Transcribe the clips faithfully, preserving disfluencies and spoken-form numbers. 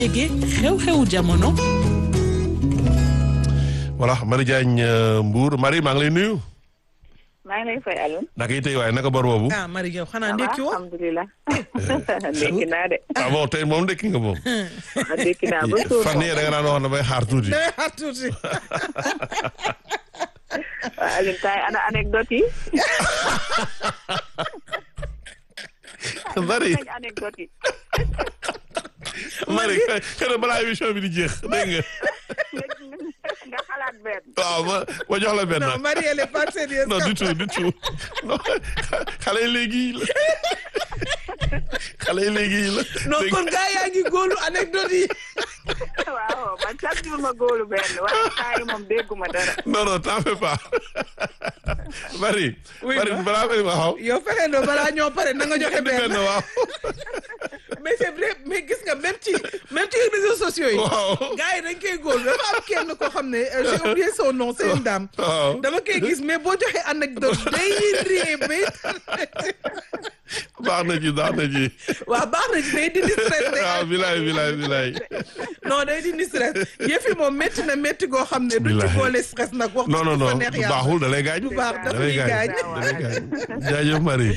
léegi xew-xewu jamono. voilà Marie Diagne Mbour Marie maa ngi lay nuyu. maa ngi lay fay Alioune. naka yi tey waaye naka bor boobu. ah Marie yow xanaa ndekki woo. alhamdulilah. ndekki naa de. ah bon tey moom ndekki nga moom. ndekki naa ba suur fan yii da nga naan wax damay xaar tuuti. damay xaar tuuti. waaw Alioune tay ana anecdote yi. Marie ana anecdote yi. Marie xëy na balaa émission bi di jeex dégg nga. nga xalaat benn. waaw ma ma jox la benn. non Marie elle est pas sérieuse. non du tout du tout non xale yi léegi la xale yi léegi la. non kon gaa yaa ngi góolu anecdote yi. waaw man chaque jour ma góolu benn waaye saa yi moom dégguma dara. non non t'en fais pas Marie. oui Marie balaa may waxaw. yow fexe na balaa ñoo pare na nga joxe benn. benn waaw. mais c'est vrai mais gis nga même ci même ci réseaux sociaux yi. waaw. gars yi dañ koy góol dafa am kenn koo xam ne j'ai oublié son nom c'est une dame. waaw. dama koy gis mais boo joxee anecdote day ree bay. baax na ci baax na ci. waaw baax na ci day dindi stress de. waaw bilaay bilaay bilaay. non day dindi stress yëf yi moom métti na métti goo xam ne. du ci Bilaay. boole stress nag. wax non non non neex yàlla baaxul da lay gaañ. du baax da daf lay ñuy gaañ gaañ. da lay gaañ. jaajëf Marie.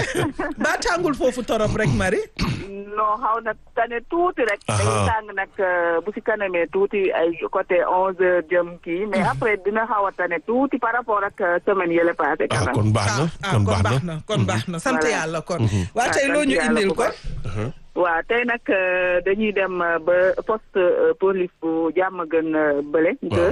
ba tàngul foofu torop rek Marie. non xaw na tane tuuti rek. Aha. day tàng nag bu si kanamee tuuti ay côté onze heures jëm kii mais après dina xaw a tane tuuti par rapport ak semaine yële passé. ah kon baax na ah kon kon baax baax na. na kon baax na sant Voilà. yàlla kon. waa Ah, tey loo sant ñu yàlla indil bu kon. baax. waaw tey nag euh, dañuy dem euh, ba poste euh, police bu jàmm gën bële. waaw.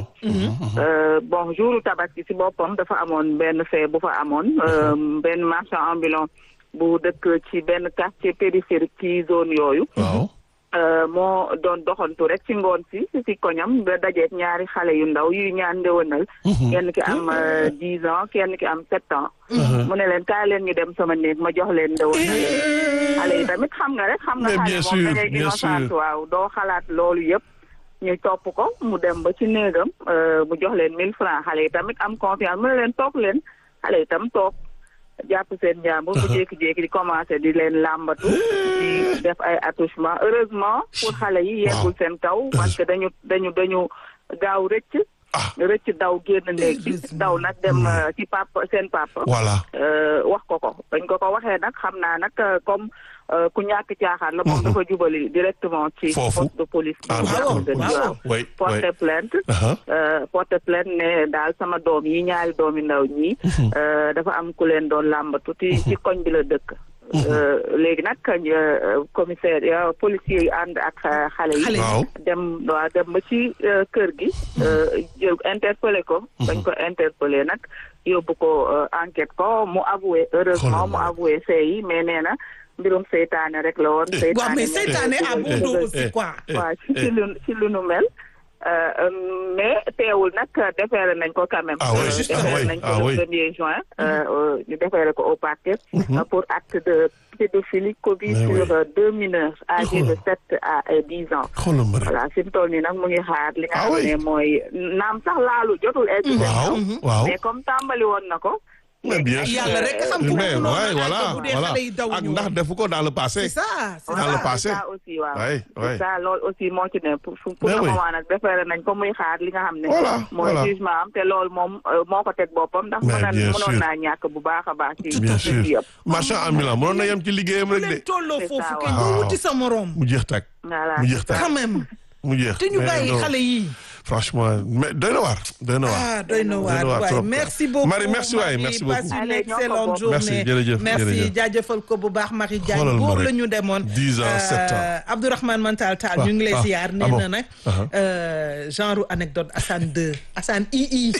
Euh, bon jouru tabaski si boppam dafa amoon benn fee bu fa amoon euh, benn marchand ambulant bu dëkk ci benn quartier périphérique ci zone yooyu. waaw. Euh, moo doon doxantu rek ci ngoon si si koñam ba dajeek ñaari xale yu ndaw yuy ñaan ndëwënal. kenn ki am euh, dix ans kenn ki am sept ans. mu ne leen kaay leen ñu dem sama néeg ma jox leen ndëwënal. xale yi tamit xam nga rek xam nga Mais xale bien moom sûr, da ngay bien innocent sûr. waaw doo xalaat loolu yëpp ñu topp ko mu dem ba ci néegam euh, mu jox leen mille francs xale yi tamit am confiance mu ne leen toog leen xale yi tam toog jàpp seen njàmbur bu jékki-jékki di commencé di leen làmbatu di def ay attouchement heureusement pour xale yi yeggul seen kaw parce que dañu dañu dañu gaaw rëcc ah rëcc daw génn néeg bi daw nag dem euh, ci papa seen papa voilà. euh, wax ko ko bañ ko ko waxee nag xam naa nag euh, comme euh, ku ñàkk caaxaan la moom dafa jubali directement ci Foofu. poste de police bi Ah, d'accord, waaw waaw. oui oui. porter plainte Aha. euh, porter plainte ne daal sama doom yi ñaari doomi ndaw ñi euh, dafa am ku leen doon làmbatu ci ci koñ bi la dëkk Euh, léegi nag euh, commissaire euh, policier yi ànd ak euh, xale yi Xale yi. waaw. dem waa dem ba ci euh, kër gi euh, jël interpellé ko bañ ko interpellé nag yóbbu ko euh, enquête ko mu avoué heureusement mu Xoolal. avoué fee yi mais nee na mbirum seytaane rek la woon waaw mais seytaane à bon dos eh, aussi quoi. waaw ci ci lu ci lu nu mel Euh, mais teewul nag déféré nañ ko quand même. Ah oui, Euh, juste, ah déféré oui, nañ ko ah le oui. premier juin. euh, euh, ñu déféré ko au parquet. euh, pour acte de pédophilie commis Mais sur oui. euh, deux mineurs âgés de Oh. sept à euh, dix ans. xoolal Marie. voilà fi mu toll nii nag mu ngi xaar li nga Ah xam oui. ne mooy naam sax laalu jotul. egg seen waaw kaw. waaw. mais comme tàmbali woon na ko. mais bien sûr. yàlla rek xam fu mais mu ouais, voilà bu dee voilà xale yi daw ak ñu ndax defu ko dans le passé. c'est ça c'est Dans ça. le passé. ça aussi waaw. Oui, oui. C'est ça loolu aussi moo ci ne pour pour Mais le oui. moment nag déféré nañ ko muy xaar li nga xam ne. Voilà, mooy voilà. jugement am te loolu moom euh, moo ko teg boppam ndax. Mais mënoon bien mënoon sûr. naa ñàkk bu baax a baax. ci bien ci sûr yëpp. marchand ambulant mënoon na yem ci liggéeyam bu rek de. leen tolloo C'est foofu ça, kay waaw. nga wuti sa morom. mu jeex tàkk voilà mu jeex tàkk quand même mu jeex. te ñu Mais bàyyi non, xale yi. franchement mais doy na waar doy na waar. ah doy na waar waar waay trop. merci beaucoup Marie merci waay merci beaucoup. passe une Allez, ñoo ko excellente bokk. journée Merci, jërëjëf, merci jërëjëf. jaajëfal ko bu baax Marie Diagne Xoolal ma boobu rek. la ñu demoon dix ans, sept ans. Abdourahmane Mantal Tall Ah, ñu ngi lay ah, ziar ah nee bon. na nag Ah. euh, genre anecdote Assane deux Assane ii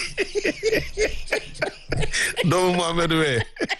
doomu Mohamed Wee.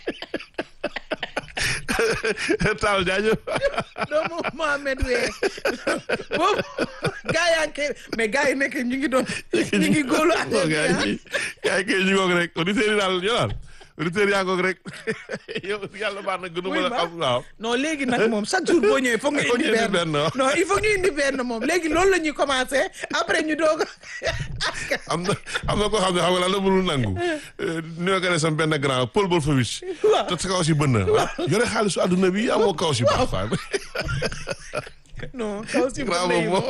Taal jaajëf. doomu Mohamed Wee boobu gaa yaa ngi koy mais gaa yi nekk ñu ngi doon ñu ngi góolu non affaire gars bi yi gars yi kay ñu ngoog rek auditeurs yi daal ñu daal auditeurs yaa ngoog rek yow yàlla baax na gënu oui mën a ma xam waaw. non léegi nag moom chaque jour boo ñëwee foog nga Foog indi nga indi benn benn, waaw. non il faut ñu indi benn moom léegi loolu la ñuy commencé après ñu doog am na am na koo xam ne xam nga lan la mënul nangu. ni ma gën a sam benn grand Paul Bolfovich. Waaw. te sa kaw si bënn. yore xaalisu adduna bi amoo kaw si baax. non kaw si Grand bënn yi boobu moom